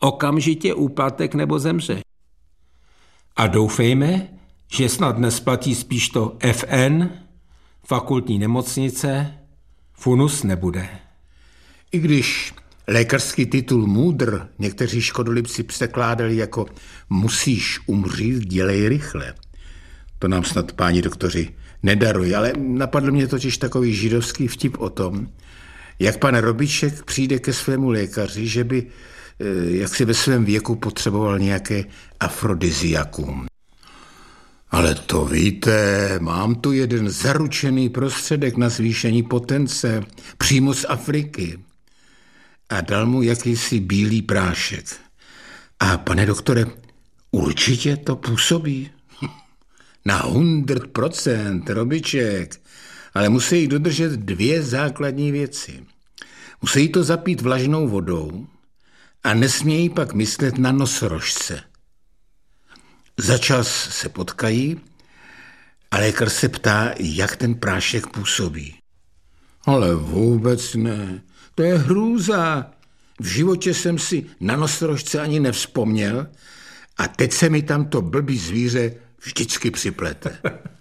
okamžitě úplatek nebo zemře. A doufejme, že snad nesplatí spíš to FN, fakultní nemocnice, funus nebude. I když lékařský titul můdr někteří škodolibci překládali jako musíš umřít, dělej rychle. To nám snad páni doktoři nedarují, ale napadl mě totiž takový židovský vtip o tom, jak pan Robiček přijde ke svému lékaři, že by jak si ve svém věku potřeboval nějaké afrodiziakum. Ale to víte, mám tu jeden zaručený prostředek na zvýšení potence přímo z Afriky. A dal mu jakýsi bílý prášek. A pane doktore, určitě to působí? Na 100%, Robiček. Ale musí dodržet 2 základní věci. Musí to zapít vlažnou vodou a nesmějí pak myslet na nosorožce. Za čas se potkají a lékař se ptá, jak ten prášek působí. Ale vůbec ne, to je hrůza. V životě jsem si na nosorožce ani nevzpomněl a teď se mi tam to blbý zvíře vždycky připlete.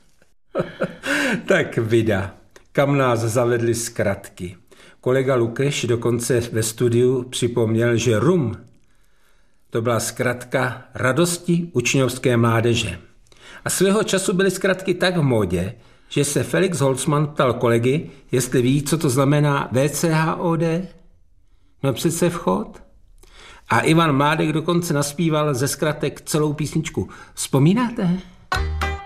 Tak vida, kam nás zavedly zkratky. Kolega Lukeš dokonce ve studiu připomněl, že RUM to byla zkratka radosti učňovské mládeže. A svého času byly zkratky tak v módě, že se Felix Holzman ptal kolegy, jestli ví, co to znamená VCHOD. No přece vchod. A Ivan Mládek dokonce naspíval ze zkratek celou písničku. Vzpomínáte?